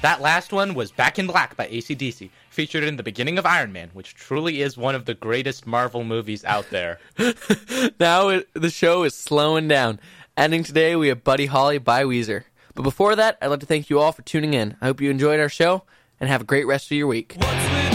That last one was Back in Black by AC/DC, featured in the beginning of Iron Man, which truly is one of the greatest Marvel movies out there. The show is slowing down. Ending today, we have Buddy Holly by Weezer. But before that, I'd like to thank you all for tuning in. I hope you enjoyed our show, and have a great rest of your week.